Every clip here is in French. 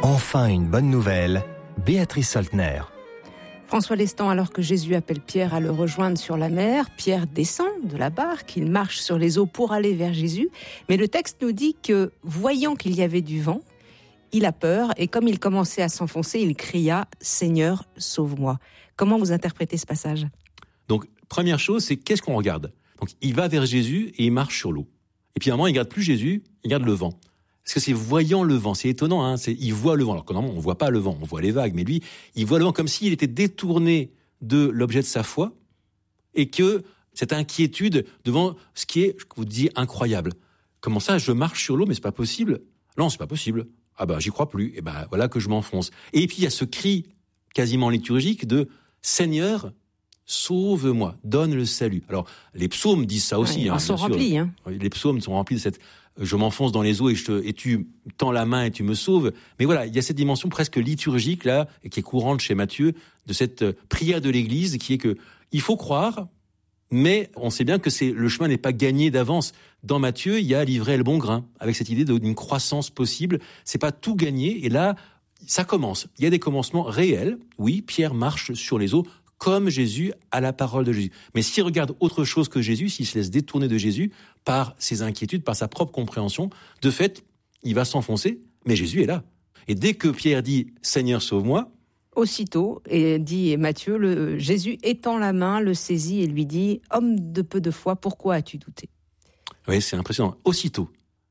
Enfin une bonne nouvelle, Béatrice Saltner. François Lestan, alors que Jésus appelle Pierre à le rejoindre sur la mer, Pierre descend de la barque, il marche sur les eaux pour aller vers Jésus. Mais le texte nous dit que, voyant qu'il y avait du vent, il a peur et comme il commençait à s'enfoncer, il cria « Seigneur, sauve-moi ». Comment vous interprétez ce passage ? Donc, première chose, c'est qu'est-ce qu'on regarde ? Donc, il va vers Jésus et il marche sur l'eau. Et puis, à un moment, il ne regarde plus Jésus, il regarde le vent. Parce que c'est voyant le vent, c'est étonnant, hein, il voit le vent. Alors que normalement, on ne voit pas le vent, on voit les vagues, mais lui, il voit le vent comme s'il était détourné de l'objet de sa foi et que cette inquiétude devant ce qui est, je vous dis, incroyable. Comment ça, je marche sur l'eau, mais c'est pas possible ? Non, c'est pas possible. Ah bah, j'y crois plus. Et bah, voilà que je m'enfonce. Et puis, il y a ce cri quasiment liturgique de « Seigneur, sauve-moi, donne le salut ». Alors, les psaumes disent ça aussi. Ils sont remplis. Hein. Les psaumes sont remplis de cette « je m'enfonce dans les eaux et tu tends la main et tu me sauves ». Mais voilà, il y a cette dimension presque liturgique, là, et qui est courante chez Matthieu, de cette prière de l'Église, qui est que il faut croire, mais on sait bien que le chemin n'est pas gagné d'avance. Dans Matthieu, il y a livré le bon grain, avec cette idée d'une croissance possible. C'est pas tout gagné, et là, ça commence. Il y a des commencements réels. Oui, Pierre marche sur les eaux, comme Jésus à la parole de Jésus. Mais s'il regarde autre chose que Jésus, s'il se laisse détourner de Jésus par ses inquiétudes, par sa propre compréhension, de fait, il va s'enfoncer, mais Jésus est là. Et dès que Pierre dit « Seigneur, sauve-moi », aussitôt, et dit Matthieu, Jésus étend la main, le saisit et lui dit « Homme de peu de foi, pourquoi as-tu douté ?» Oui, c'est impressionnant. Aussitôt.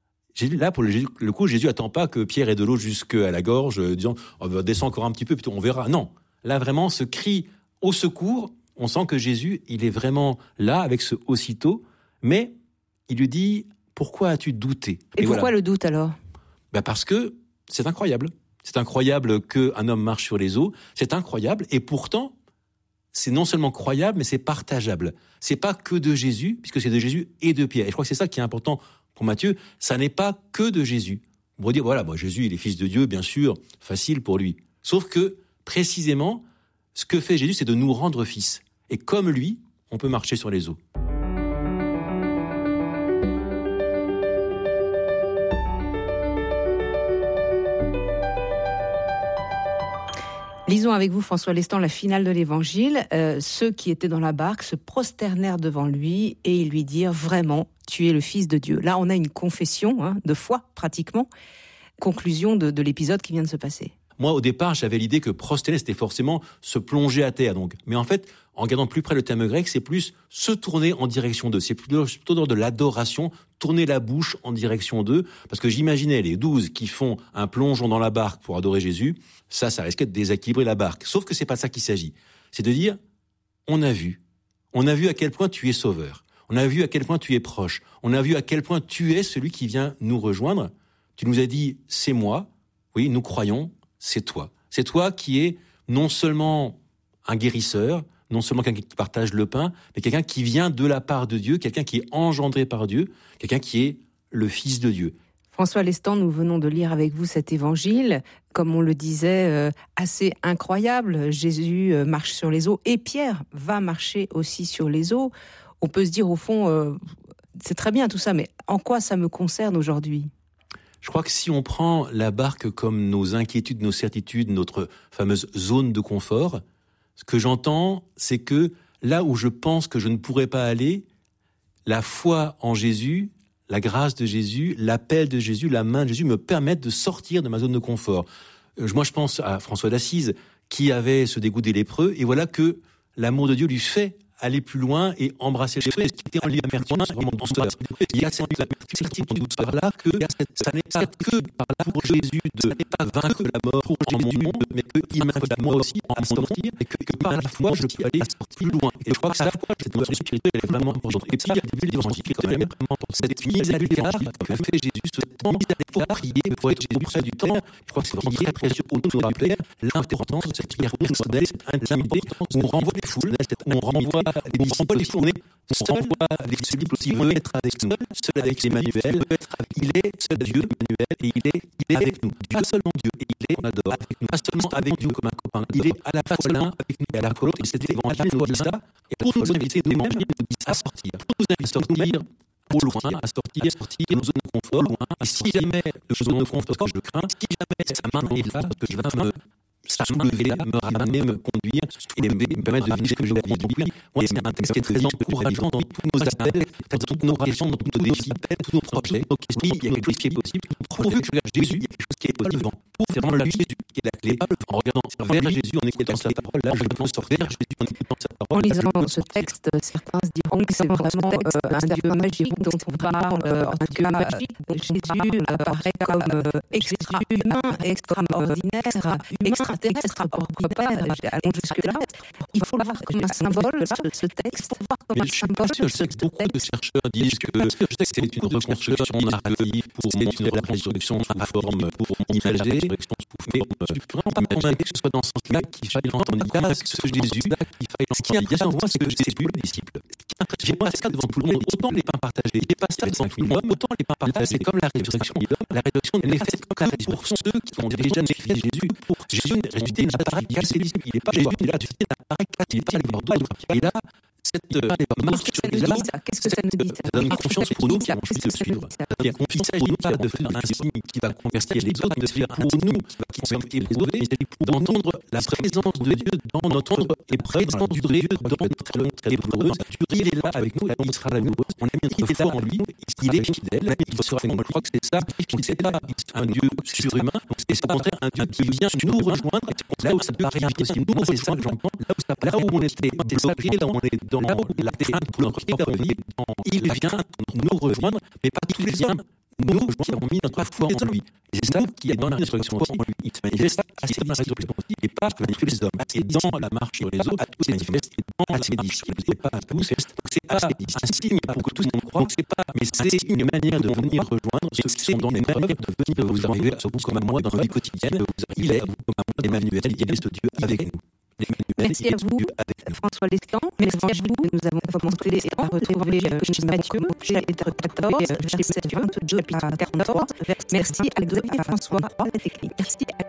Là, pour le coup, Jésus attend pas que Pierre ait de l'eau jusqu'à la gorge, disant oh, « Descends encore un petit peu, plutôt on verra ». Non, là vraiment, ce cri au secours, on sent que Jésus, il est vraiment là avec ce aussitôt, mais il lui dit « Pourquoi as-tu douté ?» Et pourquoi le doute alors ? Parce que c'est incroyable. C'est incroyable qu'un homme marche sur les eaux. C'est incroyable. Et pourtant, c'est non seulement croyable, mais c'est partageable. C'est pas que de Jésus, puisque c'est de Jésus et de Pierre. Et je crois que c'est ça qui est important pour Matthieu. Ça n'est pas que de Jésus. On pourrait dire, voilà, Jésus, il est fils de Dieu, bien sûr, facile pour lui. Sauf que, précisément, ce que fait Jésus, c'est de nous rendre fils. Et comme lui, on peut marcher sur les eaux. Lisons avec vous, François Lestan, la finale de l'Évangile. Ceux qui étaient dans la barque se prosternèrent devant lui et ils lui dirent « Vraiment, tu es le Fils de Dieu ». Là, on a une confession de foi, pratiquement. Conclusion de l'épisode qui vient de se passer. Moi, au départ, j'avais l'idée que prosterner, c'était forcément se plonger à terre. Donc. Mais en fait, en regardant plus près le terme grec, c'est plus se tourner en direction d'eux. C'est plutôt de l'adoration, tourner la bouche en direction d'eux. Parce que j'imaginais les 12 qui font un plongeon dans la barque pour adorer Jésus. Ça risquait de déséquilibrer la barque. Sauf que c'est pas ça qu'il s'agit. C'est de dire, on a vu à quel point tu es sauveur. On a vu à quel point tu es proche. On a vu à quel point tu es celui qui vient nous rejoindre. Tu nous as dit, c'est moi. Oui, nous croyons. C'est toi. C'est toi qui es non seulement un guérisseur, non seulement quelqu'un qui partage le pain, mais quelqu'un qui vient de la part de Dieu, quelqu'un qui est engendré par Dieu, quelqu'un qui est le Fils de Dieu. François Lestan, nous venons de lire avec vous cet évangile, comme on le disait, assez incroyable. Jésus marche sur les eaux et Pierre va marcher aussi sur les eaux. On peut se dire au fond, c'est très bien tout ça, mais en quoi ça me concerne aujourd'hui ? Je crois que si on prend la barque comme nos inquiétudes, nos certitudes, notre fameuse zone de confort, ce que j'entends, c'est que là où je pense que je ne pourrais pas aller, la foi en Jésus, la grâce de Jésus, l'appel de Jésus, la main de Jésus me permettent de sortir de ma zone de confort. Moi, je pense à François d'Assise, qui avait ce dégoût des lépreux, et voilà que l'amour de Dieu lui fait aller plus loin et embrasser les lépreux. Ce qui était en liberté, vraiment douceur. Il y a cette certitude douceur-là que ça n'est pas que pour Jésus de vaincre la mort en mon monde, mais qu'il m'invite moi aussi à sortir, et que par la foi, je peux aller plus loin. Et je crois que ça, cette dimension spirituelle est vraiment importante. Et puis, il y a des l'évangile qui est vraiment importante. Cette mise à l'écart que fait Jésus, ce temps pour prier, pour être auprès du Père. Je crois que c'est vraiment très précieux pour nous de rappeler l'importance de cette prière personnelle, cette intimité, où on renvoie les foules, où on renvoie les disciples aussi, on est seul, les disciples aussi veulent être avec nous, seul avec Emmanuel, il est seul Dieu, Emmanuel, et il est avec nous, pas seulement Dieu, et il est, on adore, pas seulement avec Dieu comme un copain, il est à la fois l'un avec nous et à la fois l'autre, et cet évangile nous dit ça, et pour nous inviter nous-mêmes à sortir, pour nous inviter à sortir trop loin, à sortir de nos zones de confort. Et si jamais de zone de confort que je crains, si jamais sa main est là, que je vais me soulever, me ramener, me conduire et me permettre de vivre ce que je vis. Donc oui, c'est un texte qui est très encourageant dans tous nos appels, dans toutes nos questions, dans tous nos défis, tous nos projets. Donc oui, il y a quelque chose qui est possible. Pourvu que je regarde Jésus, il y a quelque chose qui est possible. C'est vraiment la Jésus qui est la clé. En regardant vers Jésus, en écoutant sa parole, là, je peux sortir vers Jésus en écoutant sa parole. En lisant ce texte, certains se diront que c'est vraiment un Dieu magique dont on parle. En tout cas, Jésus apparaît comme extra-humain, extraordinaire, extraterrestre. Allons jusque-là. Il faut le voir comme un symbole, ce texte. Mais je suis pas sûr. Je sais que beaucoup de chercheurs disent que c'est une reconstruction narrative pour montrer la reconstruction sous forme imagée. Mais je suis vraiment pas convaincu que ce soit dans ce sens-là qu'il faille l'entendre. Il y a ce Jésus, ce qui impressionne moi, c'est que Jésus, le disciple, j'ai pas ça devant tout le monde, autant les pains partagés, j'ai pas ça devant tout le monde, autant les pains partagés, c'est comme la résurrection. La résurrection, elle est faite comme la pour ceux qui ont déjà négligé Jésus. Jésus ressuscité n'apparaît qu'à ses disciples. Il n'est pas Jésus, il est ressuscité n'apparaît qu'à ses disciples. Et là, cette marche sur les âmes, qu'est-ce que ça nous dit? Ça donne confiance pour nous qui avons choisi de le suivre. Il y a confiance pour nous de faire un signe qui va convertir les autres, de faire pour nous qui sommes éprouvés, d'entendre la présence de Dieu dans notre épreuve, dans notre Dieu dans notre épreuve. Il est là avec nous, il sera là avec nous. On a mis notre foi en lui, il est fidèle, il sera avec nous. Je crois que c'est ça. Donc c'est pas un Dieu surhumain, c'est au contraire un Dieu qui vient nous rejoindre là où ça paraît impossible. Nous, c'est ça que j'entends, là où on était bloqué, là où on est dans la crainte pour notre vie, il vient nous rejoindre, mais pas tous les hommes. Nous qui avons mis notre foi en lui. Et c'est ça qui est dans la résurrection aussi. Il se manifeste à ces résurrections aussi, et pas à tous les hommes. Et dans la marche sur les eaux, à tous les manifestes, et dans les disciples, et pas à tous. Donc c'est pas un signe pour que tous on croit. Donc c'est pas, mais c'est une manière de venir rejoindre ceux qui sont dans les épreuves, de venir vous arriver, à vous comme à moi, dans la vie quotidienne. Il est, comme à moi, Emmanuel, il est ce Dieu avec nous. Merci à vous, François Lestan. Merci à vous. Nous avons commencé à retrouver chez Matthieu, chapitre 14, verset 22 à 43. Merci à Xavier François, la technique. Merci à